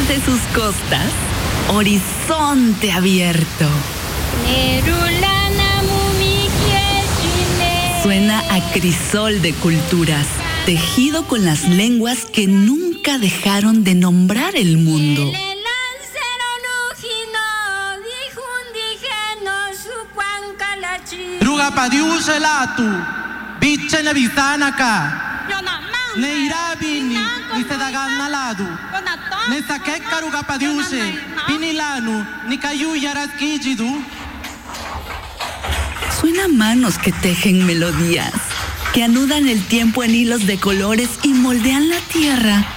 desde sus costas, horizonte abierto. Suena a crisol de culturas, tejido con las lenguas que nunca dejaron de nombrar el mundo. Rugapadiuselatu, bichene bisanaka, neirabini, nisedaganaladu, nesakeka rugapadiuse, pinilanu, nikayuyaraskijidu. Suena a manos que tejen melodías, que anudan el tiempo en hilos de colores y moldean la tierra